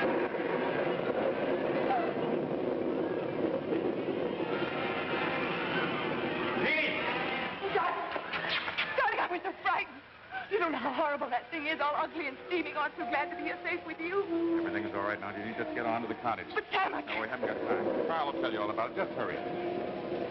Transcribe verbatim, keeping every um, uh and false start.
I was so frightened. You don't know how horrible that thing is, all ugly and steaming. I'm so glad to be here safe with you. Everything's all right now. You need just get on to the cottage. But, Sam, I No, we haven't got time. Carl will tell you all about it. Just hurry.